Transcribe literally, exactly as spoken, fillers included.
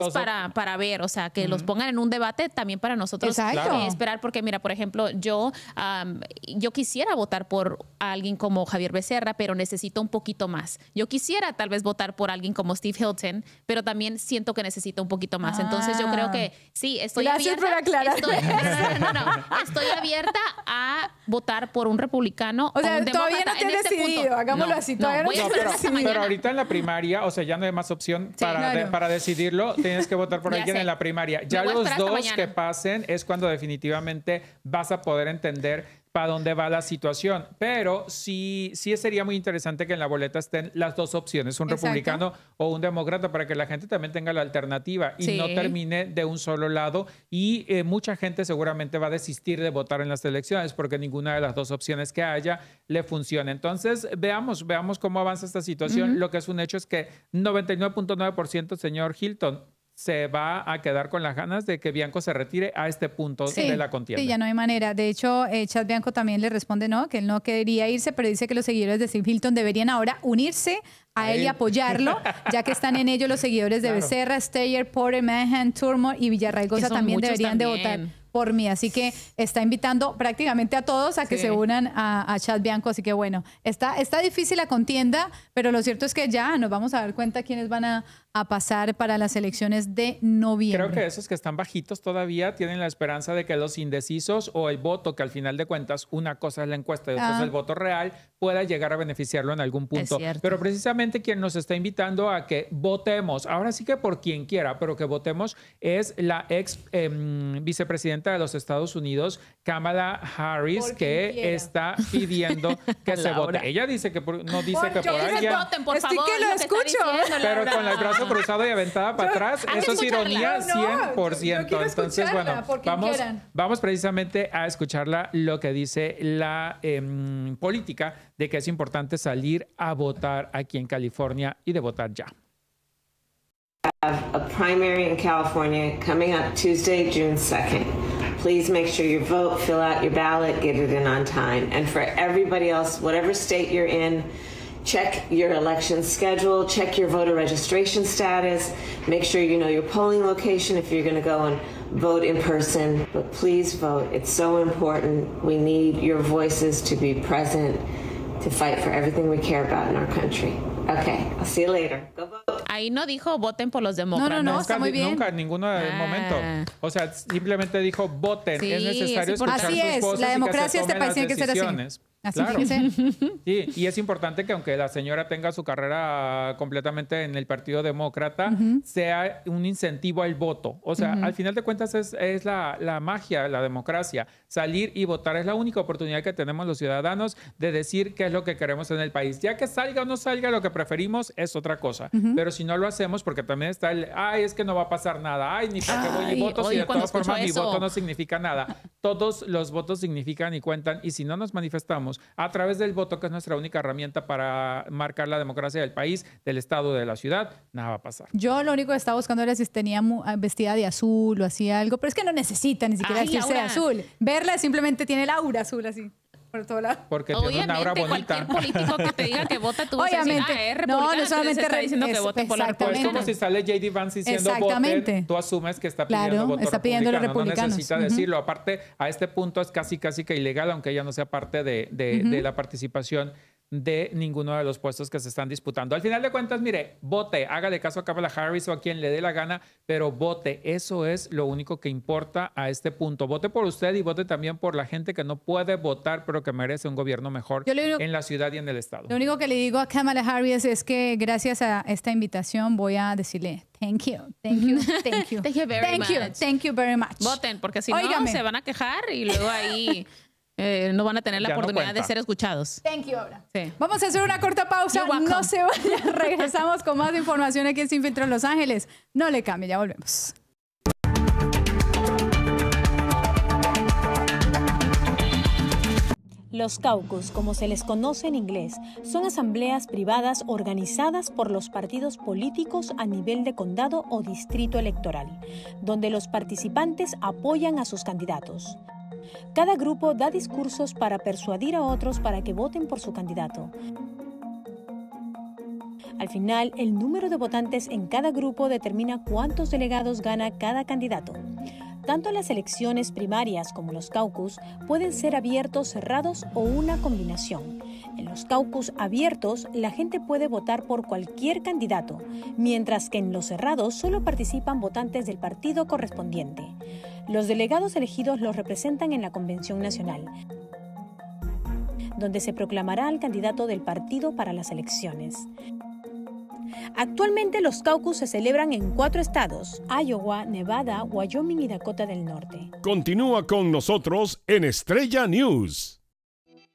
para, para ver, o sea, que uh-huh. los pongan en un debate también para nosotros eh, esperar, porque mira, por ejemplo, yo, um, yo quisiera votar por alguien como Javier Becerra, pero necesito un poquito más. Yo quisiera tal vez votar por alguien como Steve Hilton, pero también siento que necesito un poquito más. Ah. Entonces yo creo que sí, estoy Gracias abierta. por aclarar. Estoy, no, no, no, no, estoy abierta a votar por un republicano o sea, o un todavía demócrata. no te en has decidido, punto. hagámoslo no, así. Todavía no, no, no pero, decidido. pero ahorita en la primaria, o sea, ya no hay más opción sí, para, claro. de, para decidirlo. Tienes que votar por alguien sé. en la primaria. Ya los dos que pasen es cuando definitivamente vas a poder entender para dónde va la situación. Pero sí, sí sería muy interesante que en la boleta estén las dos opciones, un Exacto. republicano o un demócrata, para que la gente también tenga la alternativa y sí. no termine de un solo lado. Y eh, mucha gente seguramente va a desistir de votar en las elecciones porque ninguna de las dos opciones que haya le funciona. Entonces, veamos, veamos cómo avanza esta situación. Uh-huh. Lo que es un hecho es que noventa y nueve punto nueve por ciento, señor Hilton, se va a quedar con las ganas de que Bianco se retire a este punto sí, de la contienda. Sí, ya no hay manera. De hecho, eh, Chad Bianco también le responde no, que él no quería irse, pero dice que los seguidores de Steve Hilton deberían ahora unirse a, a él, él y apoyarlo, ya que están en ello los seguidores de claro. Becerra, Steyer, Porter, Mahan, Turmore y Villarraigosa también deberían también. de votar por mí. Así que está invitando prácticamente a todos a que sí. se unan a, a Chad Bianco. Así que bueno, está, está difícil la contienda, pero lo cierto es que ya nos vamos a dar cuenta quiénes van a, a pasar para las elecciones de noviembre. Creo que esos que están bajitos todavía tienen la esperanza de que los indecisos o el voto, que al final de cuentas una cosa es la encuesta y otra ah. es el voto real, pueda llegar a beneficiarlo en algún punto. Pero precisamente quien nos está invitando a que votemos, ahora sí que por quien quiera, pero que votemos, es la ex eh, vicepresidenta de los Estados Unidos, Kamala Harris, que quiera. está pidiendo que se vote. Ella dice que por, no dice por, que por alguien. Voten, por favor, que lo, lo escucho. Diciendo, pero con el brazo cruzado y aventada para atrás, yo, eso es ironía no, cien por ciento. No, Entonces, bueno, vamos, vamos precisamente a escucharla lo que dice la eh, política de que es importante salir a votar aquí en California y de votar ya. Have a primary in California coming up Tuesday, June second. Please make sure you vote, fill out your ballot, get it in on time. And for everybody else, whatever state you're in, check your election schedule, check your voter registration status, make sure you know your polling location if you're going to go and vote in person. But please vote. It's so important. We need your voices to be present to fight for everything we care about in our country. Okay, I'll see you later. Go vote. Ahí no dijo voten por los demócratas. No, no, no, nunca, está muy bien. Nunca, en ningún ah. momento. O sea, simplemente dijo voten. Sí, es necesario es escuchar así sus es. voces La democracia y que se este país tiene que ser así. Así claro. fíjese. Sí, y es importante que aunque la señora tenga su carrera completamente en el Partido Demócrata, uh-huh. sea un incentivo al voto. O sea, uh-huh. al final de cuentas es, es la, la magia, la democracia. Salir y votar es la única oportunidad que tenemos los ciudadanos de decir qué es lo que queremos en el país. Ya que salga o no salga lo que preferimos es otra cosa. Uh-huh. Pero si no lo hacemos, porque también está el, ay, es que no va a pasar nada. Ay, ni para qué voy y voto si de todas formas mi voto no significa nada. Todos los votos significan y cuentan. Y si no nos manifestamos a través del voto, que es nuestra única herramienta para marcar la democracia del país, del estado, de la ciudad, nada va a pasar. Yo lo único que estaba buscando era si tenía vestida de azul o hacía algo, pero es que no necesita ni siquiera vestirse de azul. Verla simplemente tiene el aura azul así. Por todo lado. Porque tiene una aura bonita. Cualquier político que te diga que vota tú obviamente vas a decir, ah, es republicana, no, no solamente está diciendo que voten por la republicana. Es como si sale J D Vance diciendo voten, tú asumes que está pidiendo claro, voto está pidiendo republicano, los republicanos. No necesita uh-huh. decirlo. Aparte, a este punto es casi casi que ilegal, aunque ella no sea parte de, de, uh-huh. de la participación de ninguno de los puestos que se están disputando. Al final de cuentas, mire, vote, hágale caso a Kamala Harris o a quien le dé la gana, pero vote. Eso es lo único que importa a este punto. Vote por usted y vote también por la gente que no puede votar, pero que merece un gobierno mejor digo, en la ciudad y en el estado. Lo único que le digo a Kamala Harris es que gracias a esta invitación voy a decirle thank you, thank you, thank you. Thank you very thank much. You, thank you very much. Voten, porque si Óigame. no se van a quejar y luego ahí... Eh, no van a tener la ya oportunidad no de ser escuchados. Thank you, Aura. Sí. Vamos a hacer una corta pausa. No se vaya. Regresamos con más información aquí en Sin Filtro en Los Ángeles. No le cambie, ya volvemos. Los caucus, como se les conoce en inglés, son asambleas privadas organizadas por los partidos políticos a nivel de condado o distrito electoral, donde los participantes apoyan a sus candidatos. Cada grupo da discursos para persuadir a otros para que voten por su candidato. Al final, el número de votantes en cada grupo determina cuántos delegados gana cada candidato. Tanto las elecciones primarias como los caucus pueden ser abiertos, cerrados o una combinación. En los caucus abiertos, la gente puede votar por cualquier candidato, mientras que en los cerrados solo participan votantes del partido correspondiente. Los delegados elegidos los representan en la Convención Nacional, donde se proclamará al candidato del partido para las elecciones. Actualmente los caucus se celebran en cuatro estados: Iowa, Nevada, Wyoming y Dakota del Norte. Continúa con nosotros en Estrella News.